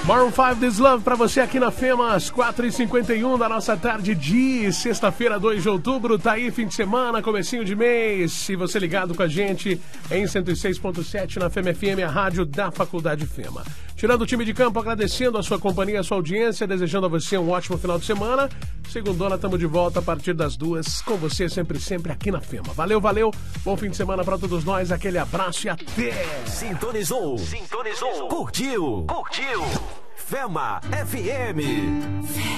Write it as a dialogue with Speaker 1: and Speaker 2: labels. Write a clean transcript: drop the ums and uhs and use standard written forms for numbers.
Speaker 1: Maroon 5, This Love pra você aqui na Fema, às 4h51 da nossa tarde de sexta-feira, 2 de outubro. Tá aí, fim de semana, comecinho de mês. E você ligado com a gente em 106.7 na Fema FM, a rádio da Faculdade Fema. Tirando o time de campo, agradecendo a sua companhia, a sua audiência, desejando a você um ótimo final de semana. Segundona, estamos de volta a partir das 2, com você sempre aqui na Fema. Valeu, valeu. Bom fim de semana pra todos nós. Aquele abraço e até.
Speaker 2: Sintonizou. Curtiu. Fema FM.